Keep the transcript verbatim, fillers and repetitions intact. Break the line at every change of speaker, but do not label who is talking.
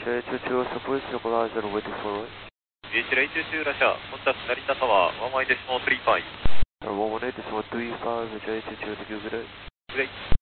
エイチツー support localizer waiting for right.
ビーエイチエルエイチツー ラシャ、コンタクト成田タワー、ワンワイデシモスリーファイブ。
one one eight decimal three five, H A H two to give it.
Great.